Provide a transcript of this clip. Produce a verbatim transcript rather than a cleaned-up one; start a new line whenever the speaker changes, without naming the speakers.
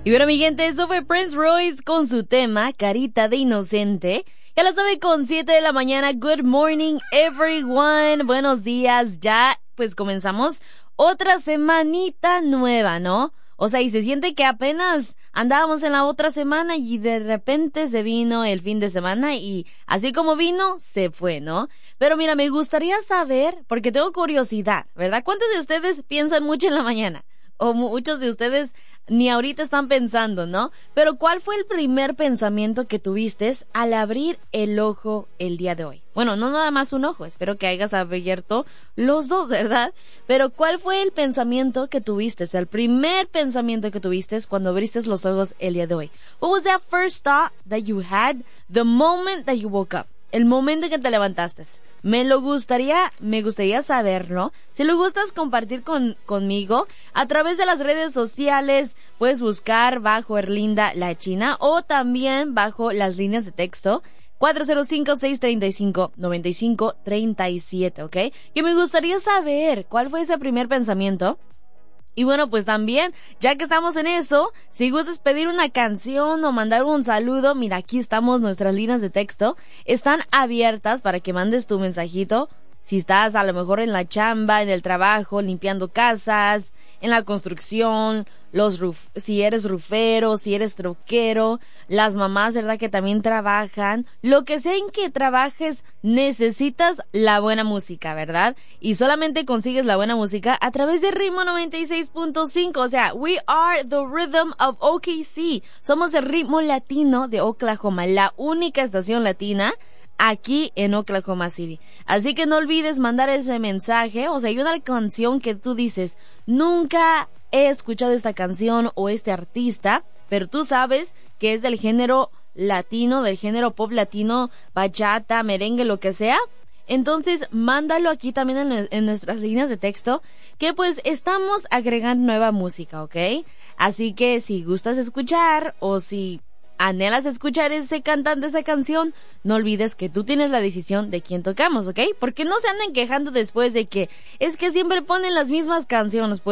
Y bueno, mi gente, eso fue Prince Royce con su tema Carita de Inocente. Ya lo sabe, con siete de la mañana. Good morning, everyone. Buenos días. Ya, pues comenzamos otra semanita nueva, ¿no? O sea, y se siente que apenas andábamos en la otra semana y de repente se vino el fin de semana y así como vino, se fue, ¿no? Pero mira, me gustaría saber, porque tengo curiosidad, ¿verdad? ¿Cuántos de ustedes piensan mucho en la mañana? O muchos de ustedes ni ahorita están pensando, ¿no? Pero ¿cuál fue el primer pensamiento que tuviste al abrir el ojo el día de hoy? Bueno, no nada más un ojo, espero que hayas abierto los dos, ¿verdad? Pero ¿cuál fue el pensamiento que tuviste? El primer pensamiento que tuviste cuando abriste los ojos el día de hoy. What was that first thought that you had the moment that you woke up? El momento en que te levantaste. Me lo gustaría, me gustaría saberlo. Si lo gustas compartir con, conmigo, a través de las redes sociales, puedes buscar bajo Erlinda La China o también bajo las líneas de texto cuatro cero cinco, seis tres cinco, nueve cinco tres siete, ¿ok? Que me gustaría saber cuál fue ese primer pensamiento. Y bueno, pues también, ya que estamos en eso, si gustas pedir una canción o mandar un saludo, mira, aquí estamos, nuestras líneas de texto están abiertas para que mandes tu mensajito. Si estás a lo mejor en la chamba, en el trabajo, limpiando casas, en la construcción, los ruf si eres rufero, si eres troquero, las mamás, ¿verdad? Que también trabajan. Lo que sea en que trabajes, necesitas la buena música, ¿verdad? Y solamente consigues la buena música a través de Ritmo noventa y seis punto cinco. O sea, we are the rhythm of O K C. Somos el ritmo latino de Oklahoma, la única estación latina aquí en Oklahoma City. Así que no olvides mandar ese mensaje. O sea, hay una canción que tú dices, nunca he escuchado esta canción o este artista, pero tú sabes que es del género latino, del género pop latino, bachata, merengue, lo que sea. Entonces, mándalo aquí también en, en nuestras líneas de texto, que pues estamos agregando nueva música, ¿ok? Así que si gustas escuchar o si anhelas escuchar ese cantante, esa canción, no olvides que tú tienes la decisión de quién tocamos, ¿ok? Porque no se anden quejando después de que es que siempre ponen las mismas canciones, pues